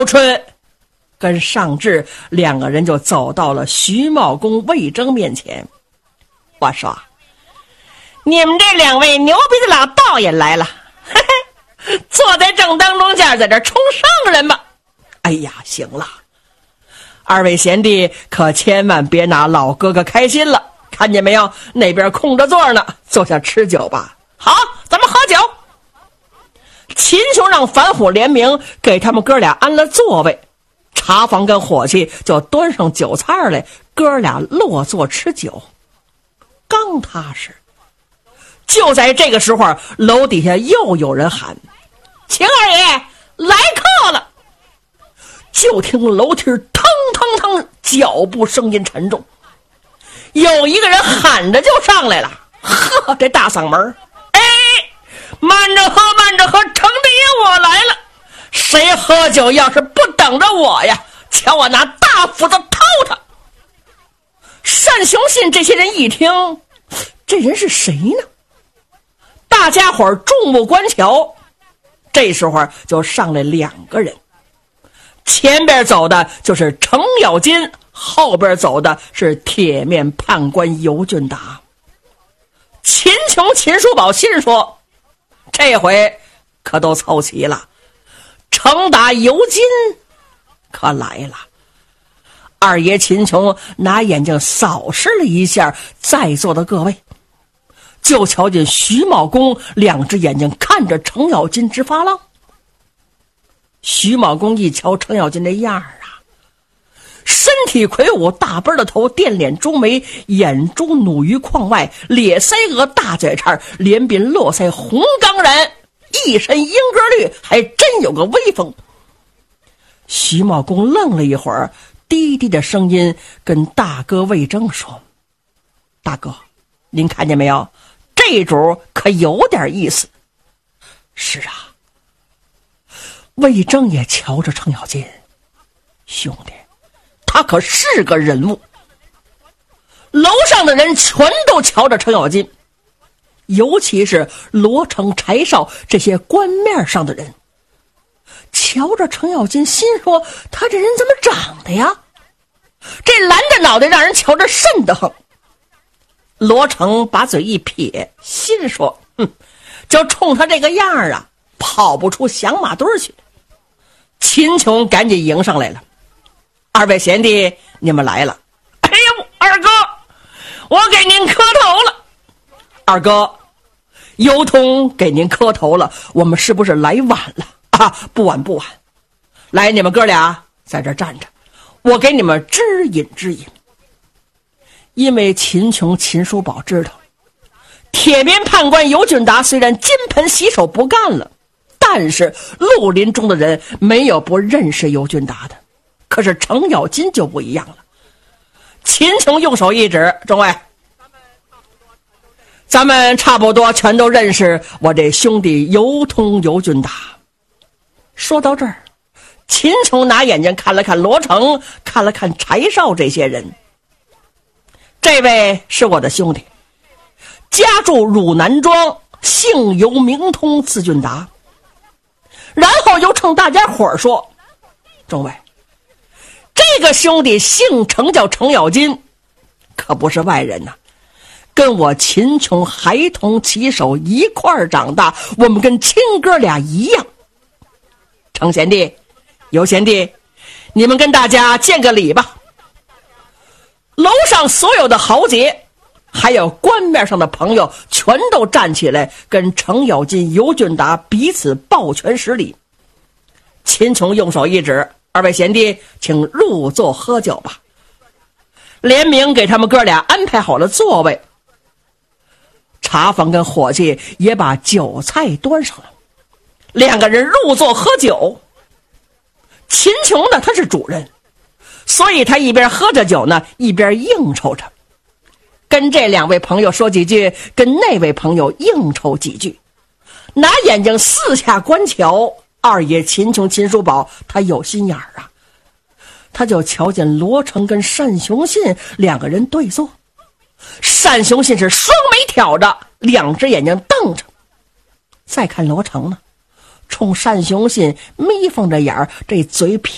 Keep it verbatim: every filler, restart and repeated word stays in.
春跟尚志两个人就走到了徐茂公、魏征面前。我说，你们这两位牛逼的老道爷来了，嘿嘿，坐在正当中间，在这冲上人吧。哎呀，行了，二位贤弟可千万别拿老哥哥开心了，看见没有，那边空着座呢，坐下吃酒吧。好，咱们喝酒。秦琼让反虎联名给他们哥俩安了座位，茶房跟伙计就端上酒菜来，哥俩落座吃酒。刚踏实，就在这个时候，楼底下又有人喊：“秦二爷来客了！”就听楼梯腾腾腾，脚步声音沉重，有一个人喊着就上来了，呵，这大嗓门，哎，慢着喝，慢着喝，程大爷我来了！谁喝酒要是不等着我呀，瞧我拿大斧子掏他！单雄信这些人一听，这人是谁呢？大家伙众目观瞧，这时候就上来两个人，前边走的就是程咬金，后边走的是铁面判官尤俊达。秦琼、秦叔宝心说，这回可都凑齐了，程达、尤金可来了。二爷秦琼拿眼睛扫视了一下在座的各位，就瞧见徐茂公两只眼睛看着程咬金直发愣。徐茂公一瞧程咬金这样啊，身体魁梧，大背的头，电脸朱眉，眼珠努于眶外，咧腮额，大嘴叉，连鬓络腮，红刚然，一身英格绿，还真有个威风。徐茂公愣了一会儿，低低的声音跟大哥魏征说：“大哥，您看见没有？这主可有点意思。”是啊，魏征也瞧着程咬金，兄弟，他可是个人物。楼上的人全都瞧着程咬金，尤其是罗成、柴少这些官面上的人，瞧着程咬金，心说他这人怎么长得呀？这蓝着脑袋让人瞧着瘆得慌。罗成把嘴一撇，心说，哼，就冲他这个样啊，跑不出响马堆去。秦琼赶紧迎上来了：“二位贤弟，你们来了。”“哎呦，二哥，我给您磕头了。”“二哥，尤通给您磕头了，我们是不是来晚了？”“啊，不晚不晚。来，你们哥俩在这站着，我给你们指引指引。”因为秦琼、秦叔宝知道，铁面判官尤俊达虽然金盆洗手不干了，但是绿林中的人没有不认识尤俊达的。可是程咬金就不一样了。秦琼用手一指：“众位，咱们差不多全都认识我这兄弟尤通、尤俊达。”说到这儿，秦琼拿眼睛看了看罗成，看了看柴少这些人。这位是我的兄弟，家住汝南庄，姓尤名通，字俊达。然后又冲大家伙说：“众位，这个兄弟姓程，叫程咬金，可不是外人呐、啊，跟我秦琼孩童骑手一块儿长大，我们跟亲哥俩一样。程贤弟、尤贤弟，你们跟大家见个礼吧。”楼上所有的豪杰还有官面上的朋友全都站起来跟程咬金、尤俊达彼此抱拳施礼。秦琼用手一指：“二位贤弟，请入座喝酒吧。”联名给他们哥俩安排好了座位，茶房跟伙计也把酒菜端上了，两个人入座喝酒。秦琼呢，他是主人，所以他一边喝着酒呢，一边应酬着，跟这两位朋友说几句，跟那位朋友应酬几句，拿眼睛四下观瞧。二爷秦琼、秦叔宝他有心眼儿啊，他就瞧见罗成跟单雄信两个人对坐，单雄信是双眉挑着，两只眼睛瞪着。再看罗成呢，冲单雄信眯缝着眼儿，这嘴撇